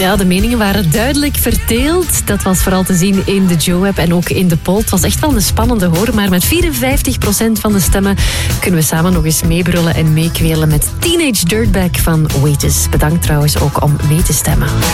Ja, de meningen waren duidelijk verdeeld. Dat was vooral te zien in de Joe-app en ook in de poll. Het was echt wel een spannende hoor, maar met 54% van de stemmen kunnen we samen nog eens meebrullen en meekwelen met Teenage Dirtbag van Waitress. Bedankt trouwens ook om mee te stemmen.